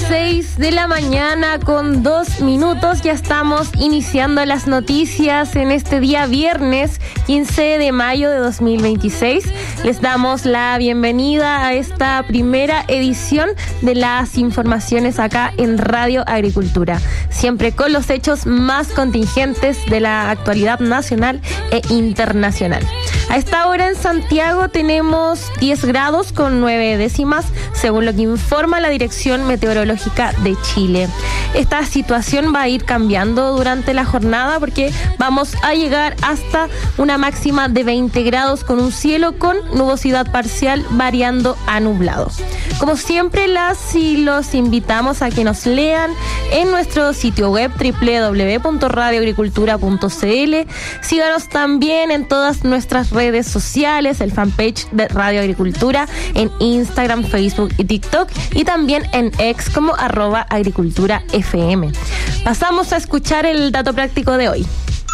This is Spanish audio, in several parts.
6 de la mañana con 2 minutos. Ya estamos iniciando las noticias en este día viernes 15 de mayo de 2026. Les damos la bienvenida a esta primera edición de las informaciones acá en Radio Agricultura. Siempre con los hechos más contingentes de la actualidad nacional e internacional. A esta hora en Santiago tenemos 10 grados con 9 décimas, según lo que informa la Dirección Meteorológica de Chile. Esta situación va a ir cambiando durante la jornada porque vamos a llegar hasta una máxima de 20 grados con un cielo con nubosidad parcial variando a nublado. Como siempre, las y los invitamos a que nos lean en nuestro sitio web www.radioagricultura.cl. Síganos también en todas nuestras redes sociales, el fanpage de Radio Agricultura en Instagram, Facebook y TikTok, y también en X como @agriculturafm. Pasamos a escuchar el dato práctico de hoy.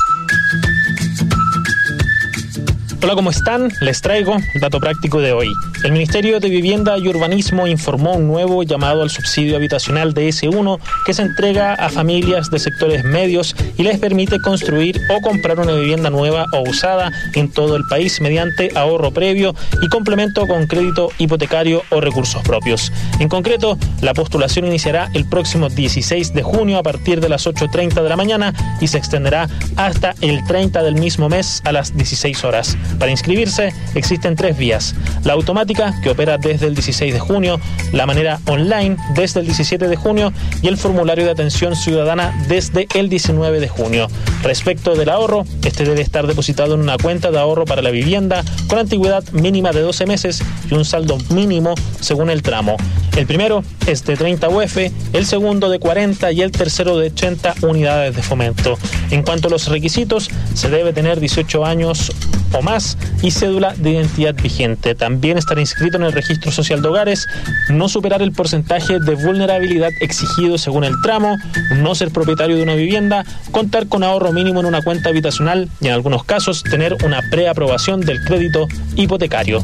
Hola, ¿cómo están? Les traigo el dato práctico de hoy. El Ministerio de Vivienda y Urbanismo informó un nuevo llamado al subsidio habitacional DS1 que se entrega a familias de sectores medios y les permite construir o comprar una vivienda nueva o usada en todo el país mediante ahorro previo y complemento con crédito hipotecario o recursos propios. En concreto, la postulación iniciará el próximo 16 de junio a partir de las 8:30 de la mañana y se extenderá hasta el 30 del mismo mes a las 16 horas. Para inscribirse existen 3 vías: la automática, que opera desde el 16 de junio, la manera online desde el 17 de junio y el formulario de atención ciudadana desde el 19 de junio. Respecto del ahorro, este debe estar depositado en una cuenta de ahorro para la vivienda con antigüedad mínima de 12 meses y un saldo mínimo según el tramo. El primero es de 30 UF, el segundo de 40 y el tercero de 80 unidades de fomento. En cuanto a los requisitos, se debe tener 18 años o más y cédula de identidad vigente. También estar inscrito en el registro social de hogares, no superar el porcentaje de vulnerabilidad exigido según el tramo, no ser propietario de una vivienda, contar con ahorro mínimo en una cuenta habitacional y en algunos casos tener una preaprobación del crédito hipotecario.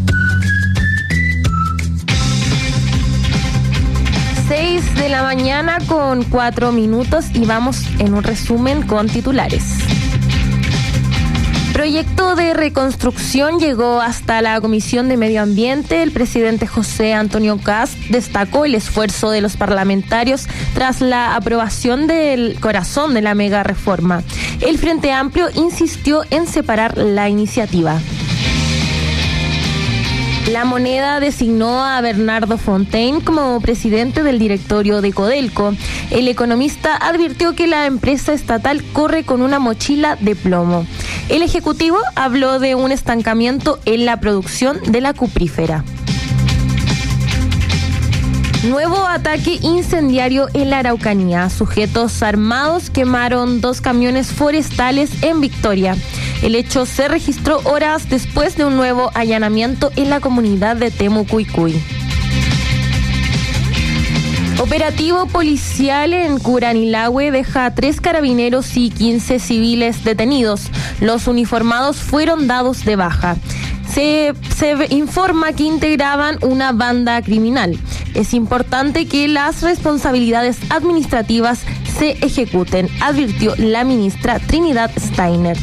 6 de la mañana con 4 minutos y vamos en un resumen con titulares. Proyecto de reconstrucción llegó hasta la Comisión de Medio Ambiente. El presidente José Antonio Kast destacó el esfuerzo de los parlamentarios tras la aprobación del corazón de la mega reforma. El Frente Amplio insistió en separar la iniciativa. La Moneda designó a Bernardo Fontaine como presidente del directorio de Codelco. El economista advirtió que la empresa estatal corre con una mochila de plomo. El ejecutivo habló de un estancamiento en la producción de la cuprífera. Nuevo ataque incendiario en la Araucanía. Sujetos armados quemaron 2 camiones forestales en Victoria. El hecho se registró horas después de un nuevo allanamiento en la comunidad de Temucuicui. Operativo policial en Curanilahue deja a 3 carabineros y 15 civiles detenidos. Los uniformados fueron dados de baja. Se informa que integraban una banda criminal. Es importante que las responsabilidades administrativas se ejecuten, advirtió la ministra Trinidad Steiner.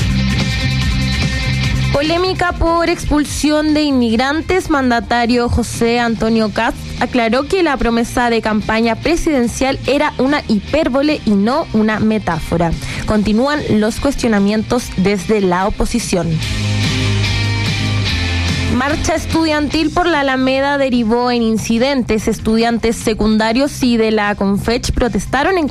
Polémica por expulsión de inmigrantes. Mandatario José Antonio Kast aclaró que la promesa de campaña presidencial era una hipérbole y no una metáfora. Continúan los cuestionamientos desde la oposición. Marcha estudiantil por la Alameda derivó en incidentes. Estudiantes secundarios y de la Confech protestaron en